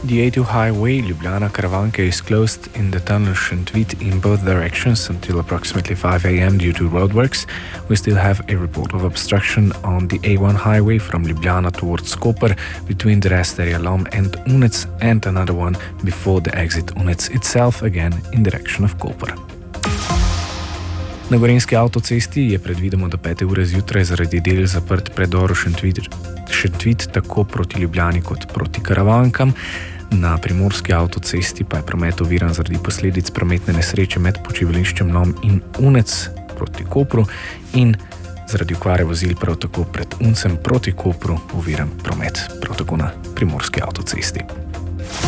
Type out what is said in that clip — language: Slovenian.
The A2 highway Ljubljana-Karavanke is closed in the tunnel Šentvid in both directions until approximately 5 a.m. due to roadworks. We still have a report of obstruction on the A1 highway from Ljubljana towards Koper between the rest area Lom and Unec, and another one before the exit Unec itself, again in direction of Koper. Na gorenjski avtocesti je predvideno do 5. ure zjutraj zaradi del zaprt predor Šentvid tako proti Ljubljani kot proti Karavankam. Na primorski avtocesti pa je promet oviran zaradi posledic prometne nesreče med počivališčem Lom in Unec proti Kopru in zaradi okvare vozil prav tako pred Uncem proti Kopru oviran promet prav tako na primorski avtocesti.